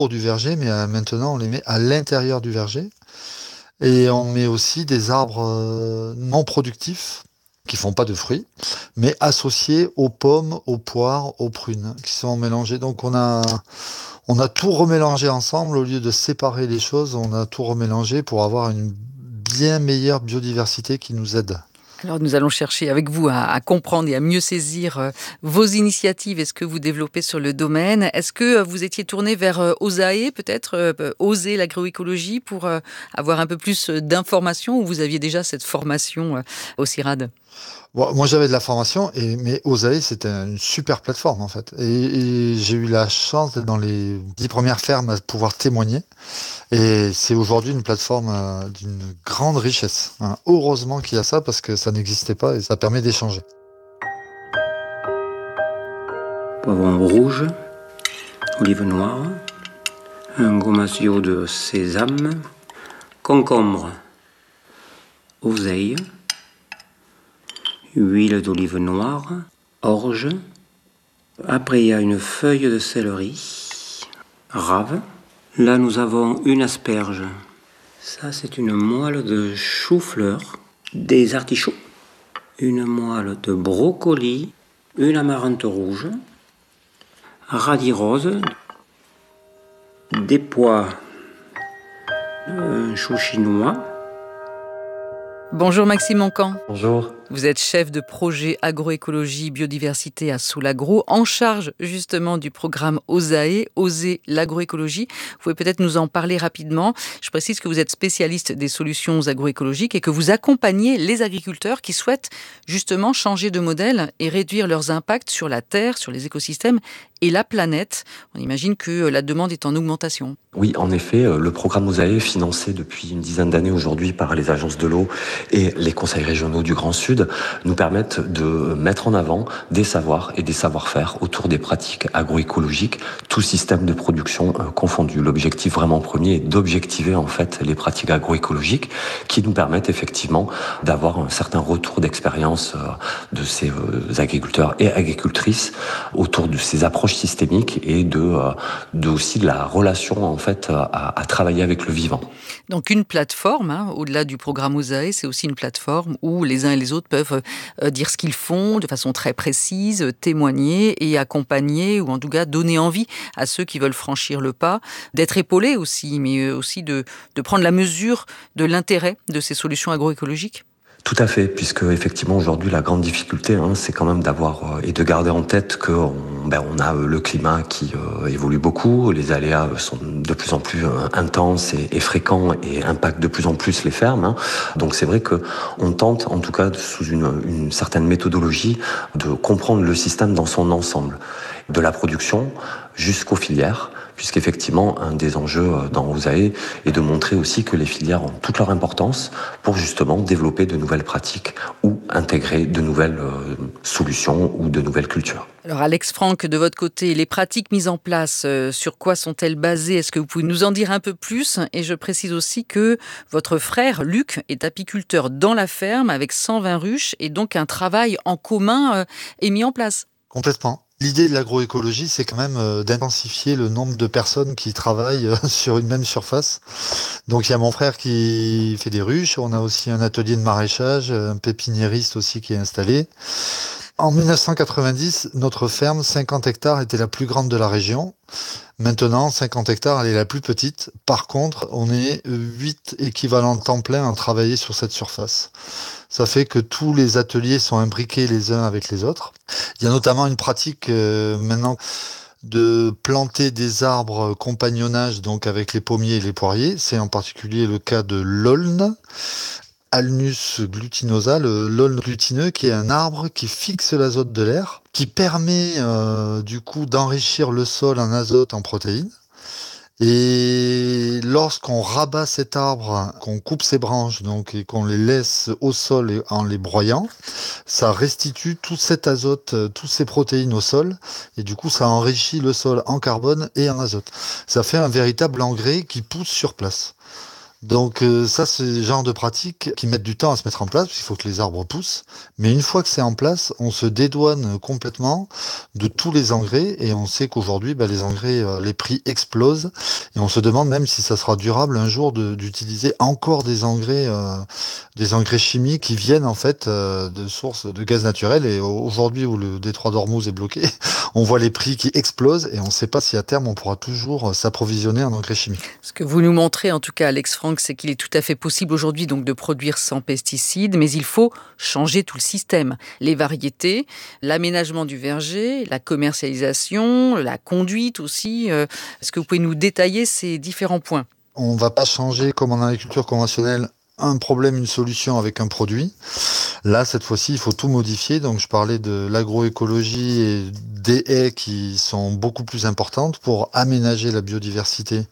du verger, mais maintenant on les met à l'intérieur du verger. Et on met aussi des arbres non productifs qui font pas de fruits, mais associés aux pommes, aux poires, aux prunes, qui sont mélangés. Donc on a tout remélangé ensemble au lieu de séparer les choses. On a tout remélangé pour avoir une bien meilleure biodiversité qui nous aide. Alors nous allons chercher avec vous à comprendre et à mieux saisir vos initiatives et ce que vous développez sur le domaine. Est-ce que vous étiez tourné vers Osae, peut-être oser l'agroécologie pour avoir un peu plus d'informations, ou vous aviez déjà cette formation au CIRAD? Bon, moi j'avais de la formation, mais Osae c'était une super plateforme en fait. Et j'ai eu la chance d'être dans les 10 premières fermes à pouvoir témoigner. Et c'est aujourd'hui une plateforme d'une grande richesse, hein. Heureusement qu'il y a ça parce que ça n'existait pas et ça permet d'échanger. Poivron rouge, olive noire, un gomasio de sésame, concombre, oseille, huile d'olive noire, orge. Après, il y a une feuille de céleri, rave. Là, nous avons une asperge. Ça, c'est une moelle de chou-fleur, des artichauts, une moelle de brocoli, une amarante rouge, radis rose, des pois, un chou chinois. Bonjour Maxime Moncan. Bonjour. Vous êtes chef de projet agroécologie biodiversité à Soulagro, en charge justement du programme Osae, Oser l'agroécologie. Vous pouvez peut-être nous en parler rapidement. Je précise que vous êtes spécialiste des solutions agroécologiques et que vous accompagnez les agriculteurs qui souhaitent justement changer de modèle et réduire leurs impacts sur la terre, sur les écosystèmes et la planète. On imagine que la demande est en augmentation. Oui, en effet, le programme Osae, financé depuis une dizaine d'années aujourd'hui par les agences de l'eau et les conseils régionaux du Grand Sud, nous permettent de mettre en avant des savoirs et des savoir-faire autour des pratiques agroécologiques, tout système de production confondu. L'objectif vraiment premier est d'objectiver en fait les pratiques agroécologiques qui nous permettent effectivement d'avoir un certain retour d'expérience de ces agriculteurs et agricultrices autour de ces approches systémiques et de aussi de la relation en fait à travailler avec le vivant. Donc une plateforme, au-delà du programme Osae, c'est aussi une plateforme où les uns et les autres peuvent dire ce qu'ils font de façon très précise, témoigner et accompagner, ou en tout cas donner envie à ceux qui veulent franchir le pas, d'être épaulés aussi, mais aussi de prendre la mesure de l'intérêt de ces solutions agroécologiques. Tout à fait, puisque effectivement aujourd'hui la grande difficulté, c'est quand même d'avoir et de garder en tête que on a le climat qui évolue beaucoup, les aléas sont de plus en plus intenses et fréquents et impactent de plus en plus les fermes. Donc c'est vrai que on tente, en tout cas sous une certaine méthodologie, de comprendre le système dans son ensemble, de la production jusqu'aux filières. Puisqu'effectivement, un des enjeux dans Osae est de montrer aussi que les filières ont toute leur importance pour justement développer de nouvelles pratiques ou intégrer de nouvelles solutions ou de nouvelles cultures. Alors Alex Franck, de votre côté, les pratiques mises en place, sur quoi sont-elles basées? Est-ce que vous pouvez nous en dire un peu plus? Et je précise aussi que votre frère, Luc, est apiculteur dans la ferme avec 120 ruches et donc un travail en commun est mis en place. Complètement. L'idée de l'agroécologie, c'est quand même d'intensifier le nombre de personnes qui travaillent sur une même surface. Donc il y a mon frère qui fait des ruches, on a aussi un atelier de maraîchage, un pépiniériste aussi qui est installé. En 1990, notre ferme, 50 hectares, était la plus grande de la région. Maintenant, 50 hectares, elle est la plus petite. Par contre, on est 8 équivalents temps plein à travailler sur cette surface. Ça fait que tous les ateliers sont imbriqués les uns avec les autres. Il y a notamment une pratique maintenant de planter des arbres compagnonnage, donc avec les pommiers et les poiriers. C'est en particulier le cas de l'aulne, Alnus glutinosa, le l'aulne glutineux, qui est un arbre qui fixe l'azote de l'air, qui permet du coup d'enrichir le sol en azote, en protéines. Et lorsqu'on rabat cet arbre, qu'on coupe ses branches donc, et qu'on les laisse au sol en les broyant, ça restitue tout cet azote, toutes ces protéines au sol, et du coup ça enrichit le sol en carbone et en azote. Ça fait un véritable engrais qui pousse sur place. Donc ça, c'est le genre de pratiques qui mettent du temps à se mettre en place, parce qu'il faut que les arbres poussent. Mais une fois que c'est en place, on se dédouane complètement de tous les engrais, et on sait qu'aujourd'hui, les engrais, les prix explosent, et on se demande même si ça sera durable un jour d'utiliser encore des engrais chimiques qui viennent en fait de sources de gaz naturel. Et aujourd'hui, où le détroit d'Ormuz est bloqué, on voit les prix qui explosent, et on ne sait pas si à terme on pourra toujours s'approvisionner en engrais chimiques. Ce que vous nous montrez, en tout cas, Alex Frank, c'est qu'il est tout à fait possible aujourd'hui donc de produire sans pesticides, mais il faut changer tout le système. Les variétés, l'aménagement du verger, la commercialisation, la conduite aussi. Est-ce que vous pouvez nous détailler ces différents points ? On ne va pas changer, comme en agriculture conventionnelle, un problème, une solution avec un produit. Là, cette fois-ci, il faut tout modifier. Donc, je parlais de l'agroécologie et des haies qui sont beaucoup plus importantes pour aménager la biodiversité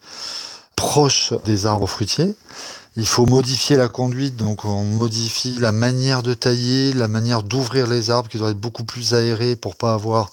proche des arbres fruitiers. Il faut modifier la conduite, donc on modifie la manière de tailler, la manière d'ouvrir les arbres qui doit être beaucoup plus aérée pour pas avoir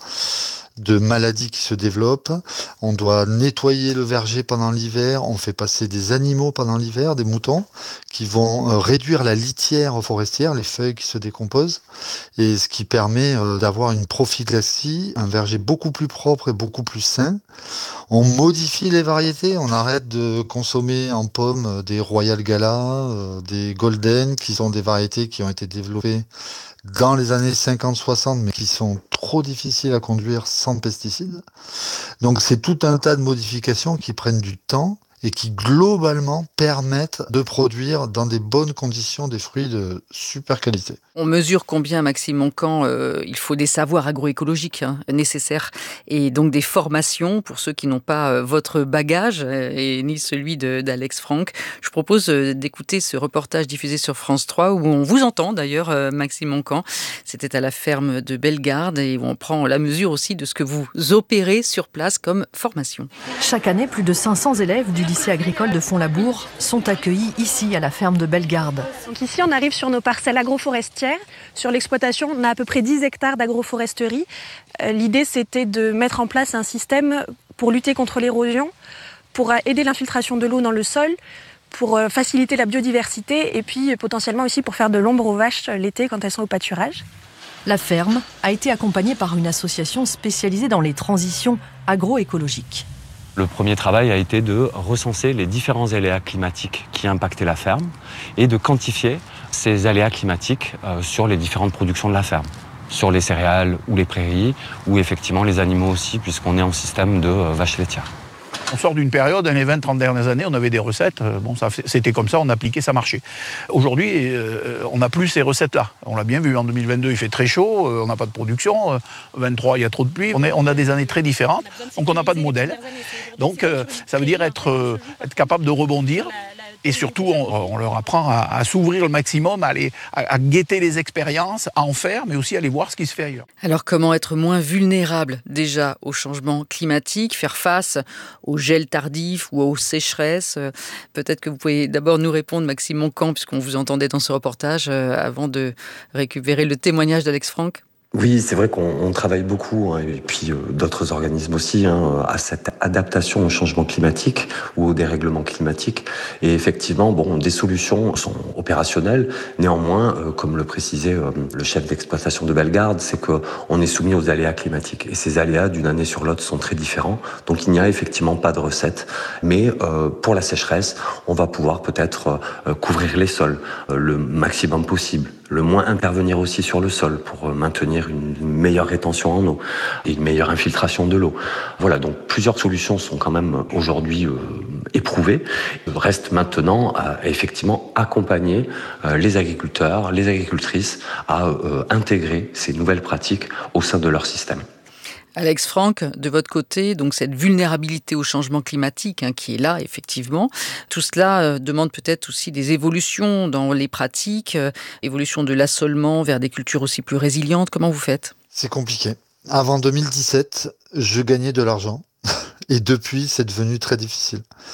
de maladies qui se développent. On doit nettoyer le verger pendant l'hiver. On fait passer des animaux pendant l'hiver, des moutons, qui vont réduire la litière forestière, les feuilles qui se décomposent, et ce qui permet d'avoir une prophylaxie, un verger beaucoup plus propre et beaucoup plus sain. On modifie les variétés. On arrête de consommer en pommes des Royal Gala, des Golden, qui sont des variétés qui ont été développées dans les années 50-60, mais qui sont trop difficiles à conduire sans pesticides. Donc c'est tout un tas de modifications qui prennent du temps et qui globalement permettent de produire dans des bonnes conditions des fruits de super qualité. On mesure combien, Maxime Moncamp, il faut des savoirs agroécologiques nécessaires et donc des formations pour ceux qui n'ont pas votre bagage et ni celui d'Alex Frank. Je propose d'écouter ce reportage diffusé sur France 3 où on vous entend d'ailleurs, Maxime Moncamp. C'était à la ferme de Bellegarde et où on prend la mesure aussi de ce que vous opérez sur place comme formation. Chaque année, plus de 500 élèves du lycée agricole de Font-Labour sont accueillis ici à la ferme de Bellegarde. Donc ici, on arrive sur nos parcelles agroforestières. Sur l'exploitation, on a à peu près 10 hectares d'agroforesterie. L'idée, c'était de mettre en place un système pour lutter contre l'érosion, pour aider l'infiltration de l'eau dans le sol, pour faciliter la biodiversité et puis potentiellement aussi pour faire de l'ombre aux vaches l'été quand elles sont au pâturage. La ferme a été accompagnée par une association spécialisée dans les transitions agroécologiques. Le premier travail a été de recenser les différents aléas climatiques qui impactaient la ferme et de quantifier ces aléas climatiques sur les différentes productions de la ferme, sur les céréales ou les prairies, ou effectivement les animaux aussi, puisqu'on est en système de vaches laitières. On sort d'une période, dans les 20-30 dernières années, on avait des recettes, c'était comme ça, on appliquait, ça marchait. Aujourd'hui, on n'a plus ces recettes-là. On l'a bien vu, en 2022, il fait très chaud, on n'a pas de production, 2023, il y a trop de pluie. On a des années très différentes, donc on n'a pas de modèle. Donc ça veut dire être capable de rebondir. Et surtout, on leur apprend à s'ouvrir le maximum, à guetter les expériences, à en faire, mais aussi à aller voir ce qui se fait ailleurs. Alors, comment être moins vulnérable déjà au changement climatique, faire face au gel tardif ou aux sécheresses ? Peut-être que vous pouvez d'abord nous répondre, Maxime Moncamp, puisqu'on vous entendait dans ce reportage, avant de récupérer le témoignage d'Alex Frank. Oui, c'est vrai qu'on travaille beaucoup, et puis d'autres organismes aussi, à cette adaptation au changement climatique ou au dérèglement climatique. Et effectivement, des solutions sont opérationnelles. Néanmoins, comme le précisait le chef d'exploitation de Bellegarde, c'est qu'on est soumis aux aléas climatiques. Et ces aléas, d'une année sur l'autre, sont très différents. Donc il n'y a effectivement pas de recette. Mais pour la sécheresse, on va pouvoir peut-être couvrir les sols le maximum possible. Le moins intervenir aussi sur le sol pour maintenir une meilleure rétention en eau et une meilleure infiltration de l'eau. Voilà, donc plusieurs solutions sont quand même aujourd'hui éprouvées. Il reste maintenant à effectivement accompagner les agriculteurs, les agricultrices à intégrer ces nouvelles pratiques au sein de leur système. Alex Frank, de votre côté, donc cette vulnérabilité au changement climatique qui est là, effectivement, tout cela demande peut-être aussi des évolutions dans les pratiques, évolution de l'assolement vers des cultures aussi plus résilientes. Comment vous faites ? C'est compliqué. Avant 2017, je gagnais de l'argent et depuis, c'est devenu très difficile.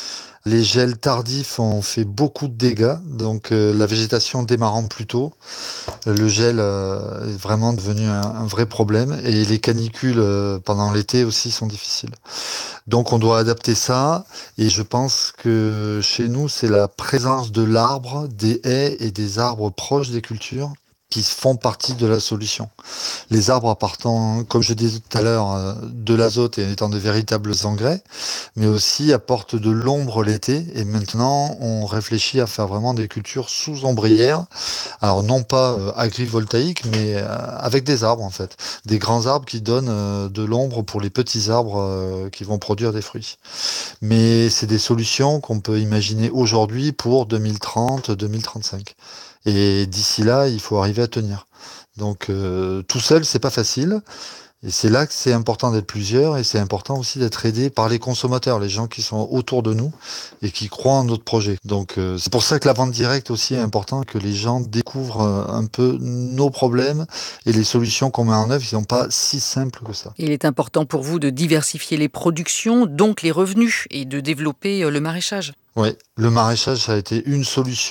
Les gels tardifs ont fait beaucoup de dégâts, donc la végétation démarrant plus tôt, le gel est vraiment devenu un vrai problème et les canicules pendant l'été aussi sont difficiles. Donc on doit adapter ça et je pense que chez nous c'est la présence de l'arbre, des haies et des arbres proches des cultures qui font partie de la solution. Les arbres apportant, comme je disais tout à l'heure, de l'azote et étant de véritables engrais, mais aussi apportent de l'ombre l'été. Et maintenant, on réfléchit à faire vraiment des cultures sous ombrières. Alors non pas agrivoltaïques, mais avec des arbres en fait. Des grands arbres qui donnent de l'ombre pour les petits arbres qui vont produire des fruits. Mais c'est des solutions qu'on peut imaginer aujourd'hui pour 2030, 2035. Et d'ici là, il faut arriver à tenir. Donc tout seul, c'est pas facile. Et c'est là que c'est important d'être plusieurs et c'est important aussi d'être aidé par les consommateurs, les gens qui sont autour de nous et qui croient en notre projet. Donc c'est pour ça que la vente directe aussi est important, que les gens découvrent un peu nos problèmes et les solutions qu'on met en œuvre, ils ne sont pas si simples que ça. Il est important pour vous de diversifier les productions, donc les revenus, et de développer le maraîchage. Oui, le maraîchage, ça a été une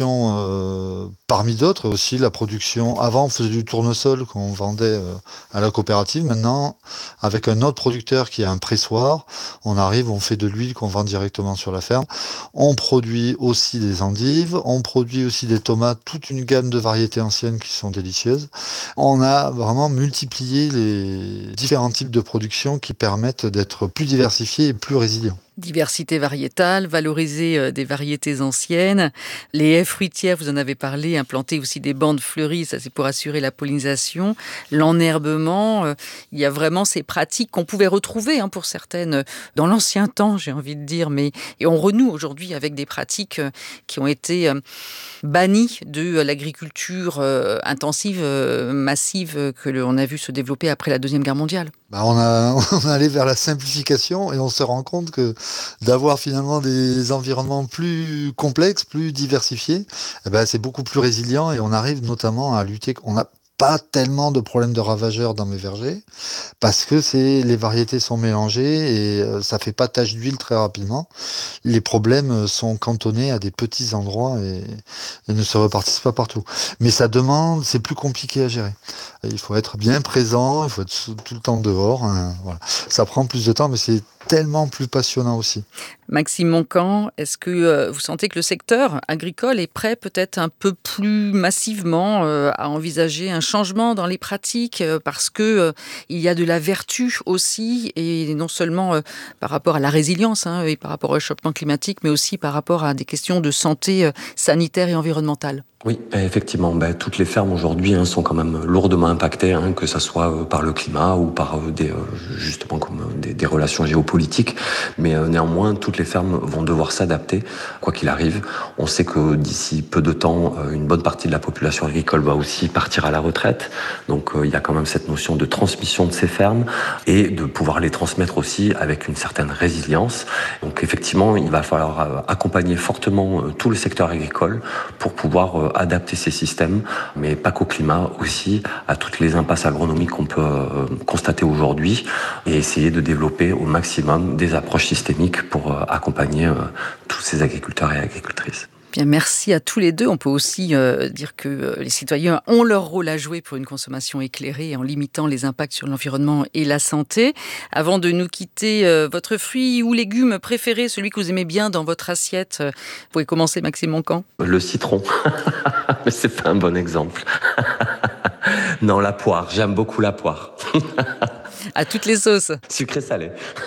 solution parmi d'autres. Aussi, la production. Avant, on faisait du tournesol qu'on vendait à la coopérative. Maintenant, avec un autre producteur qui a un pressoir, on fait de l'huile qu'on vend directement sur la ferme. On produit aussi des endives, on produit aussi des tomates, toute une gamme de variétés anciennes qui sont délicieuses. On a vraiment multiplié les différents types de production qui permettent d'être plus diversifiés et plus résilients. Diversité variétale, valoriser des variétés anciennes. Les haies fruitières, vous en avez parlé, implanter aussi des bandes fleuries, ça c'est pour assurer la pollinisation. L'enherbement, il y a vraiment ces pratiques qu'on pouvait retrouver pour certaines dans l'ancien temps, j'ai envie de dire, et on renoue aujourd'hui avec des pratiques qui ont été bannies de l'agriculture intensive, massive, que l'on a vu se développer après la Deuxième Guerre mondiale. On est allé vers la simplification et on se rend compte que d'avoir finalement des environnements plus complexes, plus diversifiés, c'est beaucoup plus résilient et on arrive notamment à lutter. On n'a pas tellement de problèmes de ravageurs dans mes vergers parce que les variétés sont mélangées et ça fait pas tache d'huile très rapidement. Les problèmes sont cantonnés à des petits endroits et ne se repartissent pas partout. Mais c'est plus compliqué à gérer. Il faut être bien présent, il faut être tout le temps dehors. Voilà. Ça prend plus de temps, mais c'est tellement plus passionnant aussi. Maxime Moncamp, est-ce que vous sentez que le secteur agricole est prêt peut-être un peu plus massivement à envisager un changement dans les pratiques parce que il y a de la vertu aussi et non seulement par rapport à la résilience et par rapport au réchauffement climatique, mais aussi par rapport à des questions de santé sanitaire et environnementale? Oui, effectivement, toutes les fermes aujourd'hui sont quand même lourdement impactées, que ça soit par le climat ou par justement comme des relations géopolitiques. Mais néanmoins, toutes les fermes vont devoir s'adapter, quoi qu'il arrive. On sait que d'ici peu de temps, une bonne partie de la population agricole va aussi partir à la retraite. Donc il y a quand même cette notion de transmission de ces fermes et de pouvoir les transmettre aussi avec une certaine résilience. Donc effectivement, il va falloir accompagner fortement tout le secteur agricole pour pouvoir adapter ces systèmes, mais pas qu'au climat, aussi à toutes les impasses agronomiques qu'on peut constater aujourd'hui et essayer de développer au maximum des approches systémiques pour accompagner tous ces agriculteurs et agricultrices. Bien, merci à tous les deux. On peut aussi dire que les citoyens ont leur rôle à jouer pour une consommation éclairée en limitant les impacts sur l'environnement et la santé. Avant de nous quitter, votre fruit ou légume préféré, celui que vous aimez bien dans votre assiette, vous pouvez commencer, Maxime Moncamp. Le citron, mais c'est pas un bon exemple. Non, la poire, j'aime beaucoup la poire. À toutes les sauces. Sucré-salé.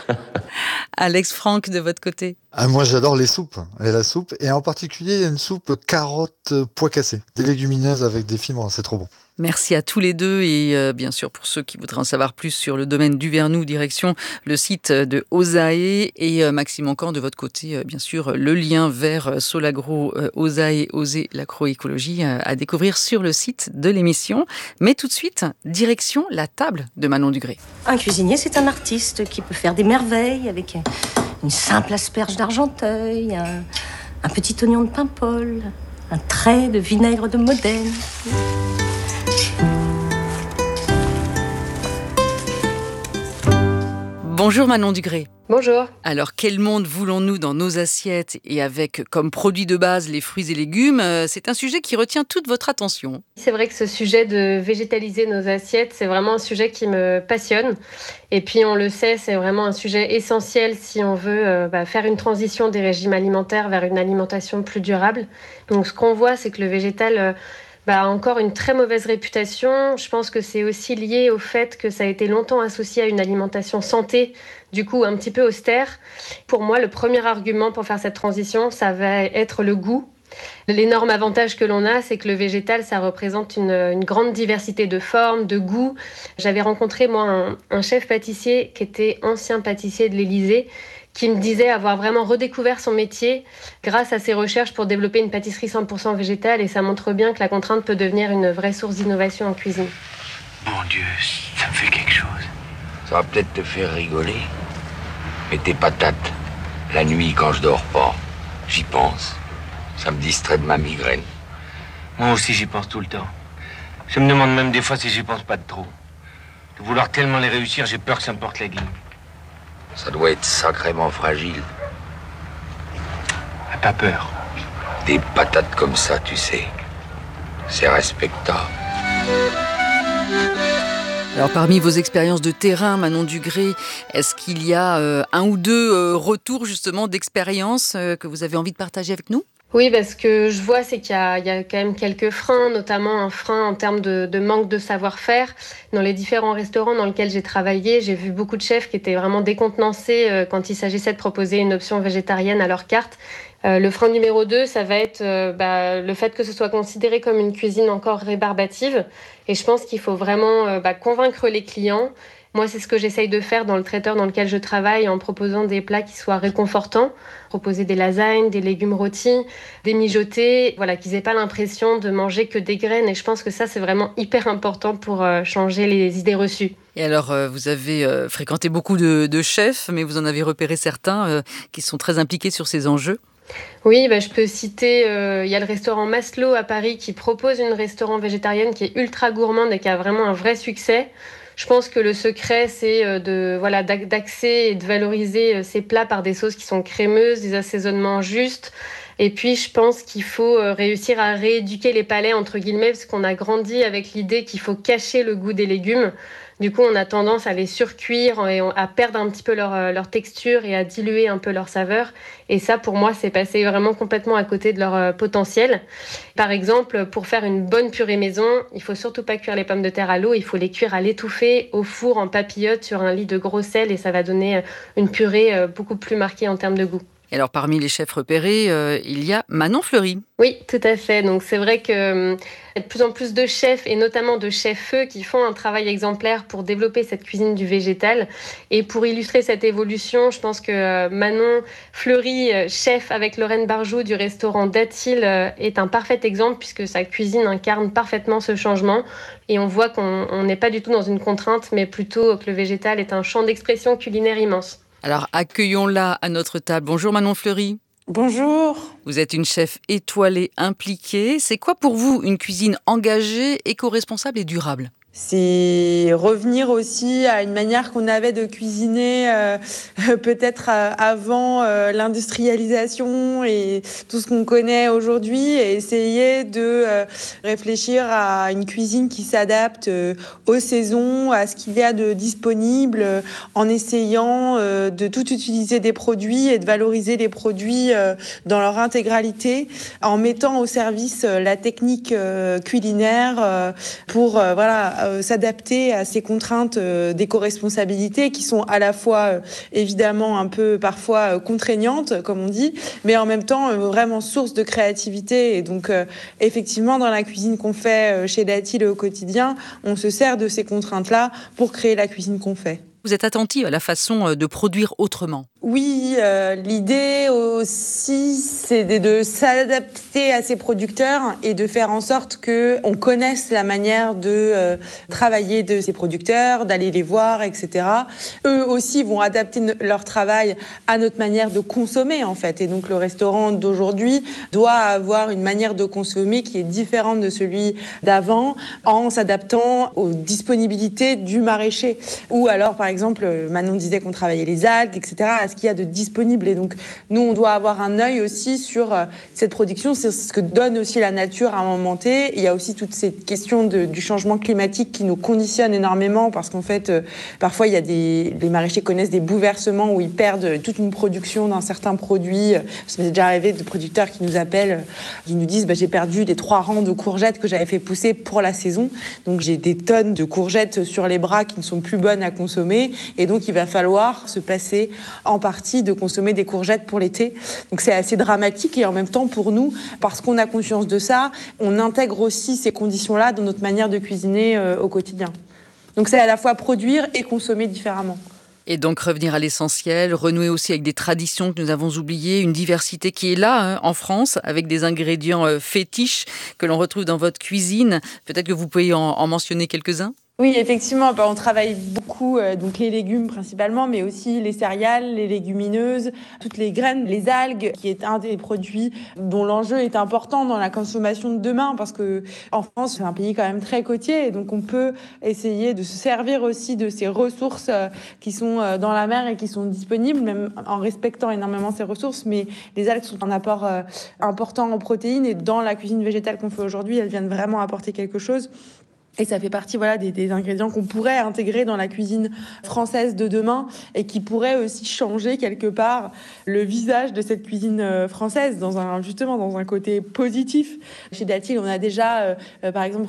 Alex Franck, de votre côté. Moi, j'adore les soupes. Et la soupe, et en particulier, il y a une soupe carotte pois cassés. Des légumineuses avec des fibres, c'est trop bon. Merci à tous les deux et bien sûr pour ceux qui voudraient en savoir plus sur le domaine du Vernoux, direction le site de Osae et Maxime Moncamp de votre côté, bien sûr le lien vers Solagro, Osae, Oser l'agroécologie à découvrir sur le site de l'émission. Mais tout de suite, direction la table de Manon Dugré. Un cuisinier, c'est un artiste qui peut faire des merveilles avec une simple asperge d'Argenteuil, un petit oignon de Paimpol, un trait de vinaigre de Modène. Bonjour Manon Dugré. Bonjour. Alors, quel monde voulons-nous dans nos assiettes et avec comme produit de base les fruits et légumes ? C'est un sujet qui retient toute votre attention. C'est vrai que ce sujet de végétaliser nos assiettes, c'est vraiment un sujet qui me passionne. Et puis, on le sait, c'est vraiment un sujet essentiel si on veut faire une transition des régimes alimentaires vers une alimentation plus durable. Donc, ce qu'on voit, c'est que le végétal a encore une très mauvaise réputation. Je pense que c'est aussi lié au fait que ça a été longtemps associé à une alimentation santé, du coup un petit peu austère. Pour moi, le premier argument pour faire cette transition, ça va être le goût. L'énorme avantage que l'on a, c'est que le végétal, ça représente une grande diversité de formes, de goûts. J'avais rencontré, moi, un chef pâtissier qui était ancien pâtissier de l'Élysée, qui me disait avoir vraiment redécouvert son métier grâce à ses recherches pour développer une pâtisserie 100% végétale, et ça montre bien que la contrainte peut devenir une vraie source d'innovation en cuisine. Mon Dieu, ça me fait quelque chose. Ça va peut-être te faire rigoler, mais tes patates, la nuit quand je dors pas, j'y pense. Ça me distrait de ma migraine. Moi aussi j'y pense tout le temps. Je me demande même des fois si j'y pense pas de trop. De vouloir tellement les réussir, j'ai peur que ça me porte la guine. Ça doit être sacrément fragile. Pas peur. Des patates comme ça, tu sais, c'est respectable. Alors, parmi vos expériences de terrain, Manon Dugré, est-ce qu'il y a un ou deux retours justement d'expérience que vous avez envie de partager avec nous ? Oui, parce que je vois, c'est qu'il y a quand même quelques freins, notamment un frein en termes de manque de savoir-faire. Dans les différents restaurants dans lesquels j'ai travaillé, j'ai vu beaucoup de chefs qui étaient vraiment décontenancés quand il s'agissait de proposer une option végétarienne à leur carte. Le frein numéro 2, ça va être le fait que ce soit considéré comme une cuisine encore rébarbative. Et je pense qu'il faut vraiment convaincre les clients. Moi, c'est ce que j'essaye de faire dans le traiteur dans lequel je travaille, en proposant des plats qui soient réconfortants, proposer des lasagnes, des légumes rôtis, des mijotés, qu'ils n'aient pas l'impression de manger que des graines. Et je pense que ça, c'est vraiment hyper important pour changer les idées reçues. Et alors, vous avez fréquenté beaucoup de chefs, mais vous en avez repéré certains qui sont très impliqués sur ces enjeux. Oui, je peux citer, il y a le restaurant Maslow à Paris qui propose une restaurant végétarienne qui est ultra gourmande et qui a vraiment un vrai succès. Je pense que le secret, c'est d'axer et de valoriser ces plats par des sauces qui sont crémeuses, des assaisonnements justes. Et puis, je pense qu'il faut réussir à rééduquer les palais, entre guillemets, parce qu'on a grandi avec l'idée qu'il faut cacher le goût des légumes. Du coup, on a tendance à les surcuire et à perdre un petit peu leur texture et à diluer un peu leur saveur. Et ça, pour moi, c'est passé vraiment complètement à côté de leur potentiel. Par exemple, pour faire une bonne purée maison, il faut surtout pas cuire les pommes de terre à l'eau, il faut les cuire à l'étouffée, au four, en papillote, sur un lit de gros sel, et ça va donner une purée beaucoup plus marquée en termes de goût. Et alors, parmi les chefs repérés, il y a Manon Fleury. Oui, tout à fait. Donc, c'est vrai qu'il y a de plus en plus de chefs, et notamment de chefs qui font un travail exemplaire pour développer cette cuisine du végétal. Et pour illustrer cette évolution, je pense que Manon Fleury, chef avec Lorraine Barjou du restaurant Datil, est un parfait exemple, puisque sa cuisine incarne parfaitement ce changement. Et on voit qu'on n'est pas du tout dans une contrainte, mais plutôt que le végétal est un champ d'expression culinaire immense. Alors, accueillons-la à notre table. Bonjour Manon Fleury. Bonjour. Vous êtes une chef étoilée impliquée. C'est quoi pour vous une cuisine engagée, éco-responsable et durable ? C'est revenir aussi à une manière qu'on avait de cuisiner peut-être avant l'industrialisation et tout ce qu'on connaît aujourd'hui, et essayer de réfléchir à une cuisine qui s'adapte aux saisons, à ce qu'il y a de disponible, en essayant de tout utiliser des produits et de valoriser les produits dans leur intégralité, en mettant au service la technique culinaire pour s'adapter à ces contraintes d'éco-responsabilité qui sont à la fois évidemment un peu parfois contraignantes, comme on dit, mais en même temps vraiment source de créativité. Et donc effectivement, dans la cuisine qu'on fait chez Datil au quotidien, on se sert de ces contraintes-là pour créer la cuisine qu'on fait. Vous êtes attentive à la façon de produire autrement ? Oui, l'idée aussi, c'est de s'adapter à ces producteurs et de faire en sorte qu'on connaisse la manière de travailler de ces producteurs, d'aller les voir, etc. Eux aussi vont adapter leur travail à notre manière de consommer, en fait. Et donc, le restaurant d'aujourd'hui doit avoir une manière de consommer qui est différente de celui d'avant, en s'adaptant aux disponibilités du maraîcher. Ou alors, par exemple, Manon disait qu'on travaillait les algues, etc., qu'il y a de disponible. Et donc, nous, on doit avoir un œil aussi sur cette production. C'est ce que donne aussi la nature à un moment T. Il y a aussi toute cette question du changement climatique qui nous conditionne énormément parce qu'en fait, parfois, les maraîchers connaissent des bouleversements où ils perdent toute une production d'un certain produit. Ça m'est déjà arrivé de producteurs qui nous appellent, qui nous disent j'ai perdu les 3 rangs de courgettes que j'avais fait pousser pour la saison. Donc, j'ai des tonnes de courgettes sur les bras qui ne sont plus bonnes à consommer. Et donc, il va falloir se passer en partie de consommer des courgettes pour l'été. Donc c'est assez dramatique et en même temps pour nous, parce qu'on a conscience de ça, on intègre aussi ces conditions-là dans notre manière de cuisiner au quotidien. Donc c'est à la fois produire et consommer différemment. Et donc revenir à l'essentiel, renouer aussi avec des traditions que nous avons oubliées, une diversité qui est là en France, avec des ingrédients fétiches que l'on retrouve dans votre cuisine. Peut-être que vous pouvez en mentionner quelques-uns ? Oui, effectivement, on travaille beaucoup, donc les légumes principalement, mais aussi les céréales, les légumineuses, toutes les graines, les algues, qui est un des produits dont l'enjeu est important dans la consommation de demain, parce que en France, c'est un pays quand même très côtier, et donc on peut essayer de se servir aussi de ces ressources qui sont dans la mer et qui sont disponibles, même en respectant énormément ces ressources, mais les algues sont un apport important en protéines, et dans la cuisine végétale qu'on fait aujourd'hui, elles viennent vraiment apporter quelque chose. Et ça fait partie des ingrédients qu'on pourrait intégrer dans la cuisine française de demain et qui pourraient aussi changer quelque part le visage de cette cuisine française dans un côté positif. Chez Datil, on a déjà, par exemple,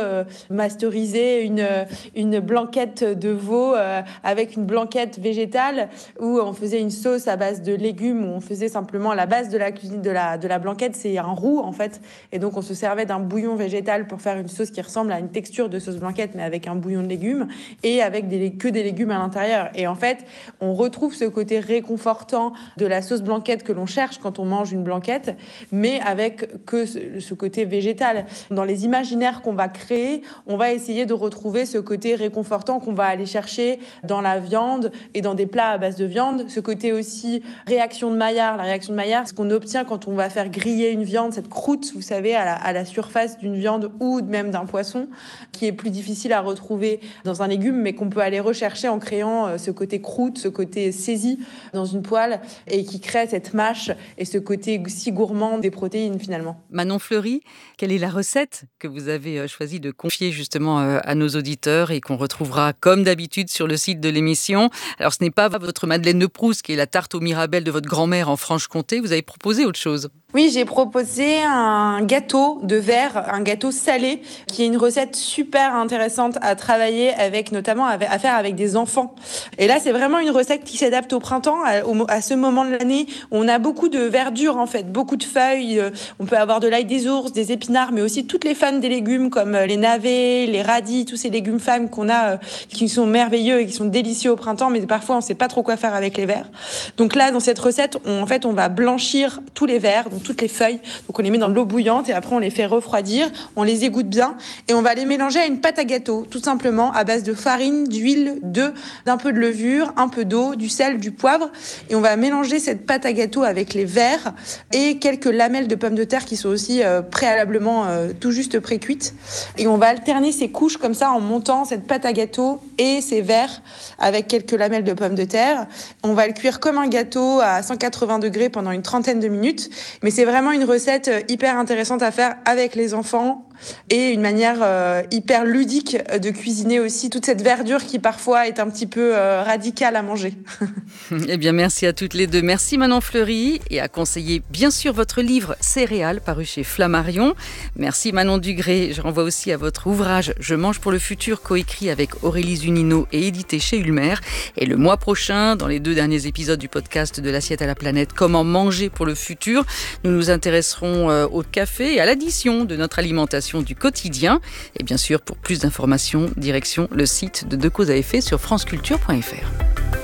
remasterisé une blanquette de veau avec une blanquette végétale où on faisait une sauce à base de légumes, où on faisait simplement la base de la cuisine de la blanquette, c'est un roux en fait. Et donc on se servait d'un bouillon végétal pour faire une sauce qui ressemble à une texture de sauce blanquette, mais avec un bouillon de légumes et avec que des légumes à l'intérieur. Et en fait, on retrouve ce côté réconfortant de la sauce blanquette que l'on cherche quand on mange une blanquette, mais avec que ce côté végétal. Dans les imaginaires qu'on va créer, on va essayer de retrouver ce côté réconfortant qu'on va aller chercher dans la viande et dans des plats à base de viande. Ce côté aussi réaction de Maillard. La réaction de Maillard, ce qu'on obtient quand on va faire griller une viande, cette croûte, vous savez, à la surface d'une viande ou même d'un poisson, qui est plus difficile à retrouver dans un légume, mais qu'on peut aller rechercher en créant ce côté croûte, ce côté saisi dans une poêle, et qui crée cette mâche et ce côté si gourmand des protéines finalement. Manon Fleury, quelle est la recette que vous avez choisi de confier justement à nos auditeurs et qu'on retrouvera comme d'habitude sur le site de l'émission? Alors ce n'est pas votre Madeleine de Proust qui est la tarte aux mirabelles de votre grand-mère en Franche-Comté, vous avez proposé autre chose. Oui, j'ai proposé un gâteau de verre, un gâteau salé, qui est une recette super intéressante à travailler avec, notamment à faire avec des enfants. Et là, c'est vraiment une recette qui s'adapte au printemps, à ce moment de l'année où on a beaucoup de verdure en fait, beaucoup de feuilles. On peut avoir de l'ail des ours, des épinards, mais aussi toutes les fans des légumes comme les navets, les radis, tous ces légumes fans qu'on a, qui sont merveilleux et qui sont délicieux au printemps, mais parfois on sait pas trop quoi faire avec les verres. Donc là, dans cette recette, on va blanchir tous les verres, donc toutes les feuilles. Donc on les met dans de l'eau bouillante et après on les fait refroidir, on les égoutte bien et on va les mélanger à une pâte à gâteau, tout simplement à base de farine, d'huile, d'un peu de levure, un peu d'eau, du sel, du poivre, et on va mélanger cette pâte à gâteau avec les verres et quelques lamelles de pommes de terre qui sont aussi préalablement tout juste pré-cuites, et on va alterner ces couches comme ça en montant cette pâte à gâteau et ces verres avec quelques lamelles de pommes de terre. On va le cuire comme un gâteau à 180 degrés pendant une trentaine de minutes, mais c'est vraiment une recette hyper intéressante à faire avec les enfants et une manière hyper ludique de cuisiner aussi toute cette verdure qui parfois est un petit peu radicale à manger. Eh bien, merci à toutes les deux. Merci Manon Fleury, et à conseiller bien sûr votre livre Céréales paru chez Flammarion. Merci Manon Dugré. Je renvoie aussi à votre ouvrage Je mange pour le futur, coécrit avec Aurélie Zunino et édité chez Ulmer. Et le mois prochain, dans les 2 derniers épisodes du podcast de l'assiette à la planète, Comment manger pour le futur, nous nous intéresserons au café et à l'addition de notre alimentation du quotidien. Et bien sûr, pour plus d'informations, direction le site de Deux Causes à effet sur franceculture.fr.